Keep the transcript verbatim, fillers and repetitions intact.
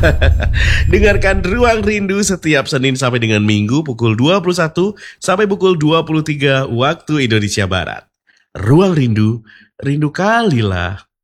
Dengarkan Ruang Rindu setiap Senin sampai dengan Minggu pukul dua puluh satu sampai pukul dua puluh tiga waktu Indonesia Barat. Ruang Rindu, rindu kali lah.